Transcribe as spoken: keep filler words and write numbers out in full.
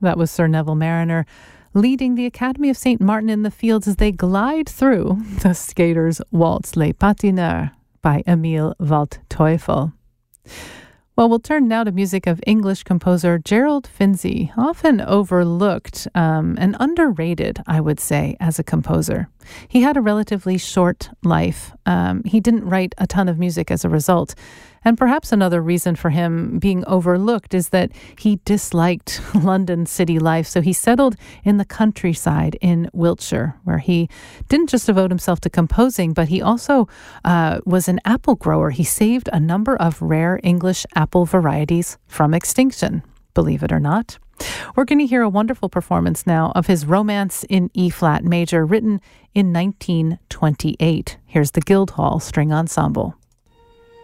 That was Sir Neville Mariner leading the Academy of Saint Martin in the Fields as they glide through the Skaters' Waltz, Les Patineurs, by Emil Waldteufel. Well, we'll turn now to music of English composer Gerald Finzi, often overlooked um, and underrated, I would say, as a composer. He had a relatively short life. Um, he didn't write a ton of music as a result. And perhaps another reason for him being overlooked is that he disliked London city life, so he settled in the countryside in Wiltshire, where he didn't just devote himself to composing, but he also uh, was an apple grower. He saved a number of rare English apple varieties from extinction, believe it or not. We're going to hear a wonderful performance now of his Romance in E-flat major, written in nineteen twenty-eight. Here's the Guildhall String Ensemble.